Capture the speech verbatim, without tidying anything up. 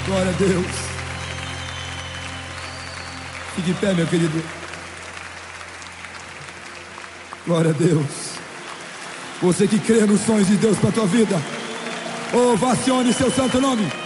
Glória a Deus. Fique em pé, meu querido. Glória a Deus. Você que crê nos sonhos de Deus para a tua vida, ovacione seu santo nome.